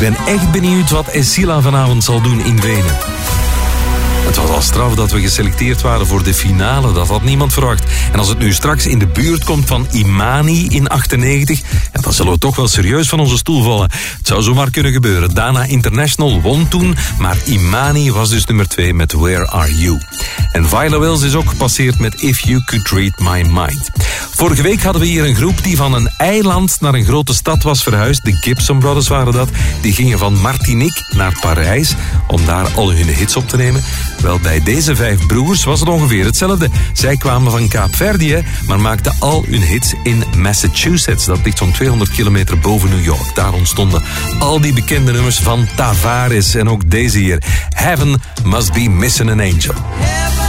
Ik ben echt benieuwd wat Escilla vanavond zal doen in Wenen. Het was al straf dat we geselecteerd waren voor de finale. Dat had niemand verwacht. En als het nu straks in de buurt komt van Imani in 98... dan zullen we toch wel serieus van onze stoel vallen. Het zou zomaar kunnen gebeuren. Dana International won toen, maar Imani was dus nummer 2 met Where Are You. En Viola Wills is ook gepasseerd met If You Could Read My Mind. Vorige week hadden we hier een groep die van een eiland naar een grote stad was verhuisd. De Gibson Brothers waren dat. Die gingen van Martinique naar Parijs om daar al hun hits op te nemen. Wel, bij deze 5 broers was het ongeveer hetzelfde. Zij kwamen van Kaapverdië, maar maakten al hun hits in Massachusetts. Dat ligt zo'n 200 kilometer boven New York. Daar ontstonden al die bekende nummers van Tavares. En ook deze hier. Heaven Must Be Missing an Angel.